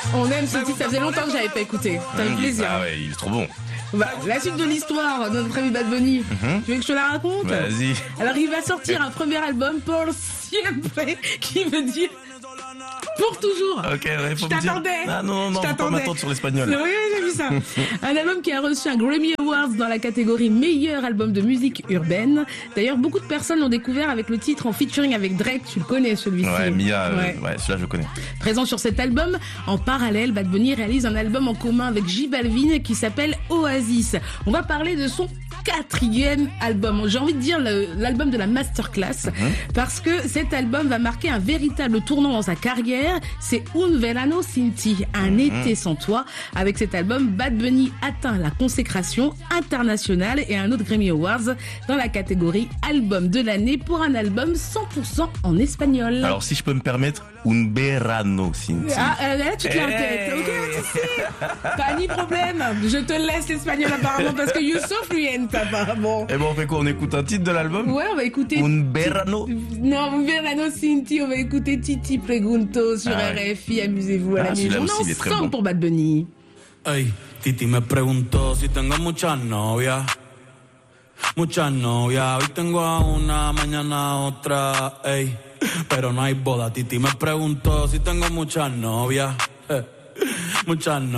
On aime ce titre, ça faisait longtemps que j'avais pas écouté. Ça fait plaisir. Ah ouais, il est trop bon. Bah, la suite de l'histoire de notre ami Bad Bunny. Tu veux que je te la raconte? Vas-y. Alors il va sortir un premier album pour siempre, qui veut dire pour toujours. Ok, ouais, faut Je me dire. t'attendais. Ah non, faut pas m'attendre sur l'espagnol. Oui, j'ai vu ça. Un album qui a reçu un Grammy Awards dans la catégorie meilleur album de musique urbaine. D'ailleurs, beaucoup de personnes l'ont découvert avec le titre en featuring avec Drake. Tu le connais, celui-ci. Ouais, Mia, Ouais. celui-là je le connais. Présent sur cet album, en parallèle, Bad Bunny réalise un album en commun avec J Balvin qui s'appelle Oasis. On va parler de son 4e album. J'ai envie de dire l'album de la masterclass, parce que cet album va marquer un véritable tournant dans sa carrière. C'est Un Verano Sin Ti, un été sans toi. Avec cet album, Bad Bunny atteint la consécration internationale et un autre Grammy Awards dans la catégorie album de l'année pour un album 100% en espagnol. Alors si je peux me permettre, Un Verano Sin Ti. Ah, là, tu te l'as en tête. Ok, tu sais. Pas ni problème. Je te laisse l'espagnol apparemment parce que you're so fluent apparemment. Et bon, on fait quoi? On écoute un titre de l'album? Ouais, on va écouter. Un Verano. Non, Un Verano Sin Ti, on va écouter Titi Pregunto sur RFI. Amusez-vous à la celui-là maison. aussi, il est très Ensemble bon. pour Bad Bunny. Ey, Titi me preguntó si tengo muchas novias. Muchas novias, hoy tengo a una, mañana a otra, ey. Pero no hay boda, Titi me preguntó si tengo muchas novias. Muchas novias.